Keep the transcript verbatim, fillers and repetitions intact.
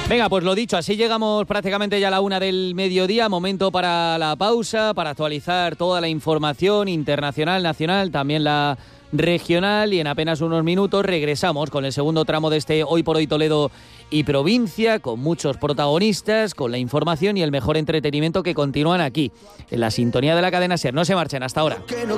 Venga, pues lo dicho, así llegamos prácticamente ya a la una del mediodía, momento para la pausa, para actualizar toda la información internacional, nacional, también la regional, y en apenas unos minutos regresamos con el segundo tramo de este Hoy por Hoy Toledo y provincia, con muchos protagonistas, con la información y el mejor entretenimiento que continúan aquí, en la sintonía de la cadena SER. No se marchen, hasta ahora.